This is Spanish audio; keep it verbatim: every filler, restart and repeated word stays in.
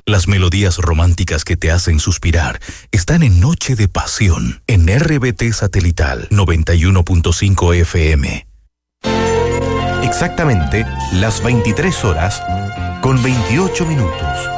Las melodías románticas que te hacen suspirar están en Noche de Pasión, en R B T Satelital noventa y uno punto cinco F M. Exactamente las veintitrés horas con veintiocho minutos.